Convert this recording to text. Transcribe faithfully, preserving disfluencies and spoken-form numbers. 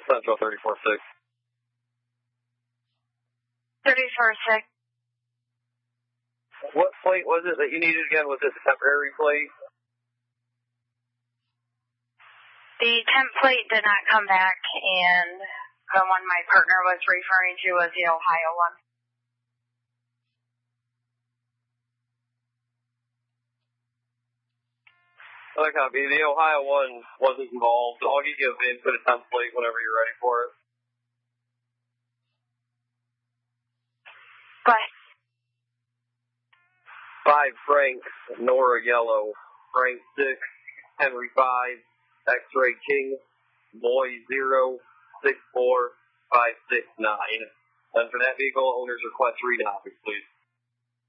Central thirty-four six. thirty-four six. What plate was it that you needed again? Was it the temporary plate? The temp plate did not come back, and the one my partner was referring to was the Ohio one. I copy. The Ohio one wasn't involved. I'll get you a V I N for the temp plate whenever you're ready for it. Go ahead. Five Franks, Nora Yellow, Frank six, Henry five, X-Ray King, Boy zero, six four, five six nine. And for that vehicle, owner's request three topics, please.